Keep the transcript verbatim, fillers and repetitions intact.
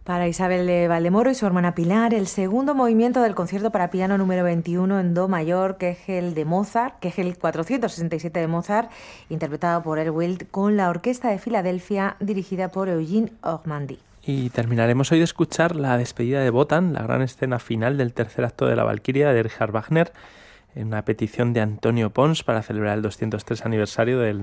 Para Isabel de Valdemoro y su hermana Pilar, el segundo movimiento del concierto para piano número veintiuno en do mayor, que es el de Mozart, que es el cuatrocientos sesenta y siete de Mozart, interpretado por Elwild con la Orquesta de Filadelfia, dirigida por Eugene Ormandy. Y terminaremos hoy de escuchar la despedida de Wotan, la gran escena final del tercer acto de la Valquiria de Richard Wagner, en una petición de Antonio Pons para celebrar el doscientos tres aniversario del